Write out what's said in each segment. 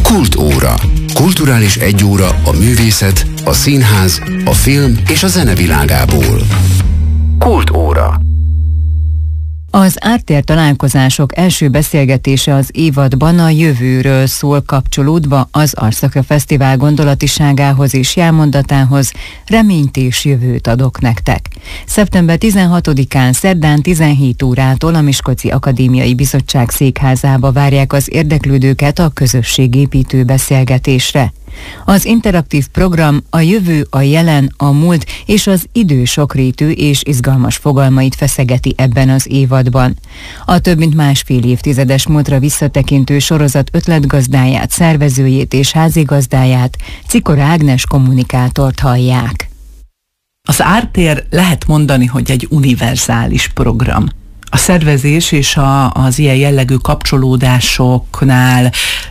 Kultóra. Kulturális egyóra a művészet, a színház, a film és a zene világából. Kultóra. Az Ártér találkozások első beszélgetése az évadban a jövőről szól, kapcsolódva az Arszakra Fesztivál gondolatiságához és jelmondatához: reményt és jövőt adok nektek. Szeptember 16-án szerdán 17 órától a Miskolci Akadémiai Bizottság székházába várják az érdeklődőket a közösségépítő beszélgetésre. Az interaktív program a jövő, a jelen, a múlt és az idő sokrétű és izgalmas fogalmait feszegeti ebben az évadban. A több mint másfél évtizedes múltra visszatekintő sorozat ötletgazdáját, szervezőjét és házigazdáját, Cikora Ágnes kommunikátort hallják. Az Ártér lehet mondani, hogy egy univerzális program. A szervezés és az ilyen jellegű kapcsolódásoknál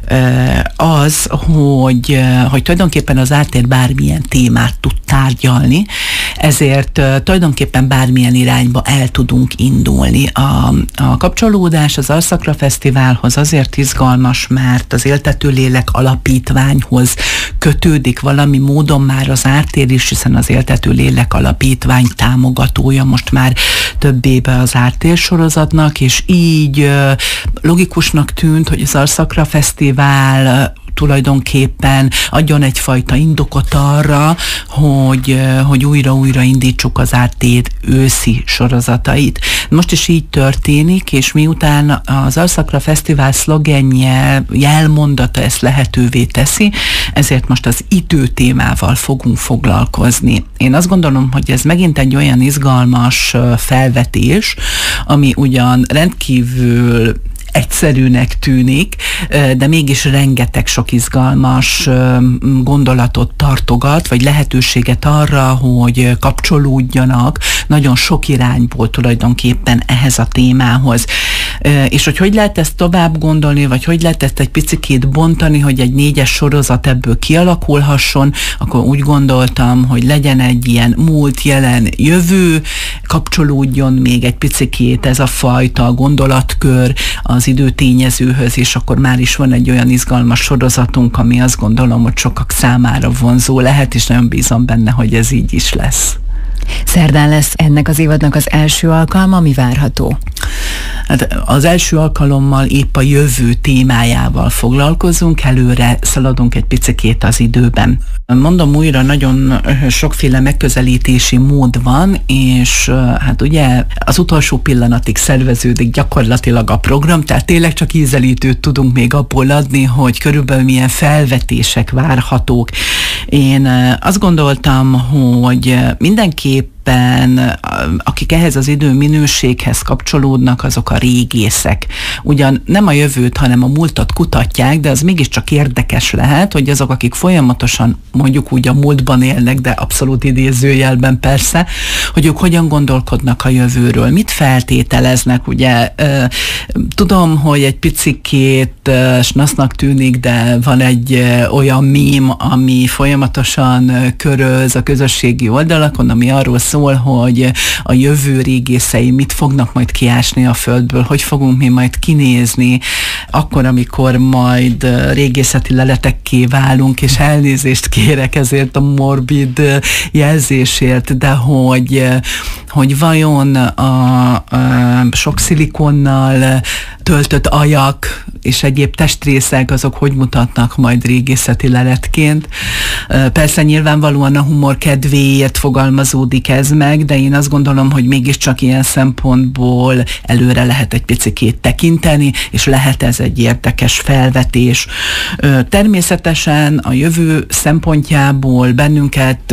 az, hogy tulajdonképpen az Ártér bármilyen témát tud tárgyalni, ezért tulajdonképpen bármilyen irányba el tudunk indulni. A kapcsolódás az Arszakra Fesztiválhoz azért izgalmas, mert az Éltető Lélek Alapítványhoz kötődik valami módon már az Ártér is, hiszen az Éltető Lélek Alapítvány támogatója most már több éve az Ártér sorozatnak, és így logikusnak tűnt, hogy az Arszakra Fesztivál tulajdonképpen adjon egyfajta indokot arra, hogy újra indítsuk az Ártér őszi sorozatait. Most is így történik, és miután az Arszakra Fesztivál szlogenje, jelmondata ezt lehetővé teszi, ezért most az idő témával fogunk foglalkozni. Én azt gondolom, hogy ez megint egy olyan izgalmas felvetés, ami ugyan rendkívül egyszerűnek tűnik, de mégis rengeteg sok izgalmas gondolatot tartogat, vagy lehetőséget arra, hogy kapcsolódjanak nagyon sok irányból tulajdonképpen ehhez a témához. És hogy lehet ezt tovább gondolni, vagy hogy lehet ezt egy picikét bontani, hogy egy 4-es sorozat ebből kialakulhasson, akkor úgy gondoltam, hogy legyen egy ilyen múlt, jelen, jövő, kapcsolódjon még egy picikét ez a fajta gondolatkör az időtényezőhöz, és akkor már is van egy olyan izgalmas sorozatunk, ami azt gondolom, hogy sokak számára vonzó lehet, és nagyon bízom benne, hogy ez így is lesz. Szerdán lesz ennek az évadnak az első alkalma, mi várható? Hát az első alkalommal épp a jövő témájával foglalkozunk, előre szaladunk egy picikét az időben. Mondom újra, nagyon sokféle megközelítési mód van, és hát ugye az utolsó pillanatig szerveződik gyakorlatilag a program, tehát tényleg csak ízelítőt tudunk még abból adni, hogy körülbelül milyen felvetések várhatók. Én azt gondoltam, hogy mindenképp akik ehhez az időminőséghez kapcsolódnak, azok a régészek. Ugyan nem a jövőt, hanem a múltat kutatják, de az mégiscsak érdekes lehet, hogy azok, akik folyamatosan mondjuk úgy a múltban élnek, de abszolút idézőjelben persze, hogy ők hogyan gondolkodnak a jövőről, mit feltételeznek, ugye. Tudom, hogy egy picikét snasznak tűnik, de van egy olyan mím, ami folyamatosan köröz a közösségi oldalakon, ami arról szól, hogy a jövő régészei mit fognak majd kiásni a földből, hogy fogunk mi majd kinézni, akkor, amikor majd régészeti leletekké válunk, és elnézést kérek ezért a morbid jelzésért, de hogy vajon a sok szilikonnal töltött ajak és egyéb testrészek, azok hogy mutatnak majd régészeti leletként. Persze nyilvánvalóan a humor kedvéért fogalmazódik ez meg, de én azt gondolom, hogy mégiscsak ilyen szempontból előre lehet egy picikét tekinteni, és lehet ez egy érdekes felvetés. Természetesen a jövő szempontjából bennünket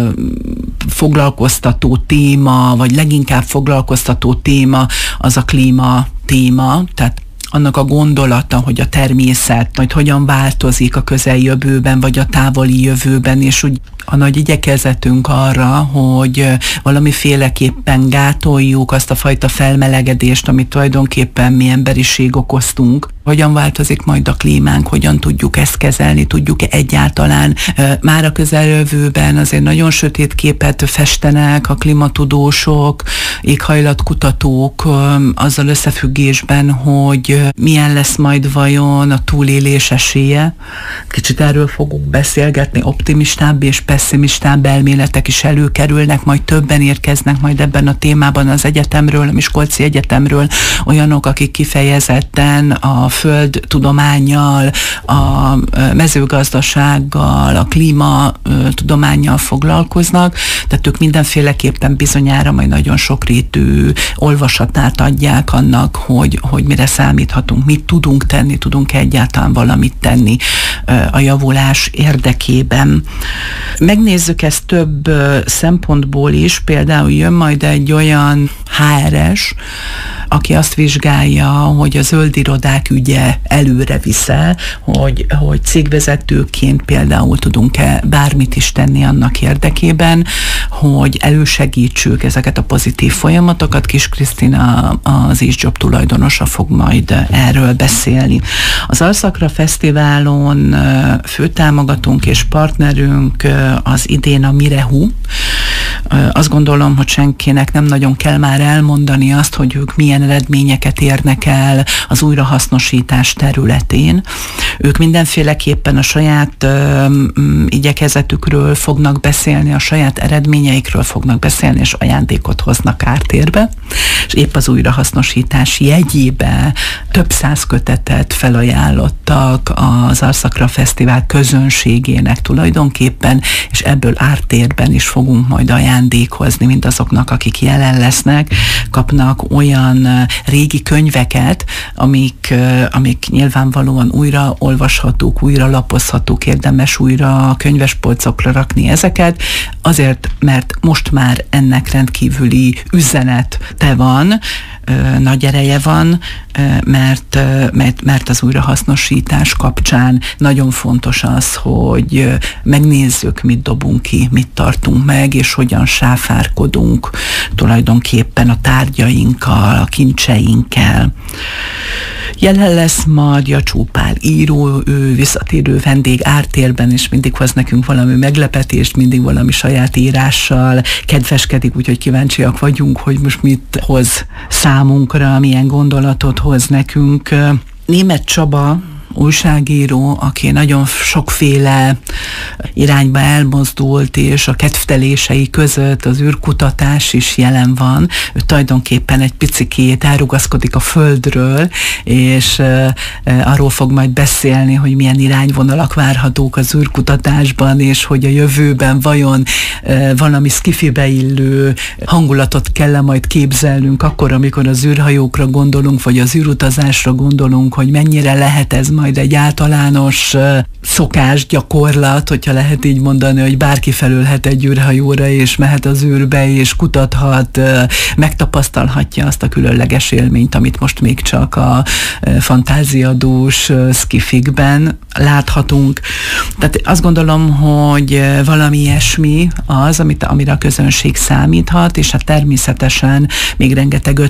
foglalkoztató téma, vagy leginkább foglalkoztató téma az a klíma téma, tehát annak a gondolata, hogy a természet majd hogyan változik a közeljövőben, vagy a távoli jövőben, és úgy a nagy igyekezetünk arra, hogy valamiféleképpen gátoljuk azt a fajta felmelegedést, amit tulajdonképpen mi emberiség okoztunk, hogyan változik majd a klímánk, hogyan tudjuk ezt kezelni, tudjuk-e egyáltalán. Már a közeljövőben azért nagyon sötét képet festenek a klimatudósok, éghajlatkutatók azzal összefüggésben, hogy milyen lesz majd vajon a túlélés esélye. Kicsit erről fogunk beszélgetni, optimistább és pessimistább elméletek is előkerülnek, majd többen érkeznek majd ebben a témában az egyetemről, a Miskolci Egyetemről, olyanok, akik kifejezetten a földtudománnyal, a mezőgazdasággal, a klímatudománnyal foglalkoznak, tehát ők mindenféleképpen bizonyára majd nagyon sokrétű olvasatát adják annak, hogy mire számíthatunk, mit tudunk tenni, tudunk egyáltalán valamit tenni a javulás érdekében. Megnézzük ezt több szempontból is, például jön majd egy olyan HRS, aki azt vizsgálja, hogy a zöld irodák ügye előre visze, hogy cégvezetőként például tudunk-e bármit is tenni annak érdekében, hogy elősegítsük ezeket a pozitív folyamatokat. Kis Krisztina, az ISJOB tulajdonosa fog majd erről beszélni. Az Alszakra Fesztiválon főtámogatónk és partnerünk az idén a Mirehu. Azt gondolom, hogy senkinek nem nagyon kell már elmondani azt, hogy ők milyen eredményeket érnek el az újrahasznosítás területén. Ők mindenféleképpen a saját igyekezetükről fognak beszélni, a saját eredményeikről fognak beszélni, és ajándékot hoznak Ártérbe. És épp az újrahasznosítás jegyébe több 100 kötetet felajánlottak az Alszakra Fesztivál közönségének tulajdonképpen, és ebből Ártérben is fogunk majd ajándékozni mindazoknak, akik jelen lesznek, kapnak olyan régi könyveket, amik nyilvánvalóan újra olvashatók, újra lapozhatók, érdemes újra a könyvespolcokra rakni ezeket, azért, mert most már ennek rendkívüli üzenete van, nagy ereje van, mert az újrahasznosítás kapcsán nagyon fontos az, hogy megnézzük, mit dobunk ki, mit tartunk meg, és hogyan sáfárkodunk tulajdonképpen a tárgyainkkal, a kincseinkkel. Jelen lesz majd Jacsó Pál író, ő visszatérő vendég Ártérben, és mindig hoz nekünk valami meglepetést, mindig valami saját írással kedveskedik, úgyhogy kíváncsiak vagyunk, hogy most mit hoz számunkra, milyen gondolatot hoz nekünk. Németh Csaba, újságíró, aki nagyon sokféle irányba elmozdult, és a kedvtelései között az űrkutatás is jelen van. Ő tulajdonképpen egy picikét elrugaszkodik a Földről, és arról fog majd beszélni, hogy milyen irányvonalak várhatók az űrkutatásban, és hogy a jövőben vajon valami skifibe illő hangulatot kell majd képzelnünk akkor, amikor az űrhajókra gondolunk, vagy az űrutazásra gondolunk, hogy mennyire lehet ez majd egy általános szokás, gyakorlat, hogyha lehet így mondani, hogy bárki felülhet egy űrhajóra, és mehet az űrbe, és kutathat, megtapasztalhatja azt a különleges élményt, amit most még csak a fantáziadús skifikben láthatunk. Tehát azt gondolom, hogy valami ilyesmi az, amire a közönség számíthat, és hát természetesen még rengeteg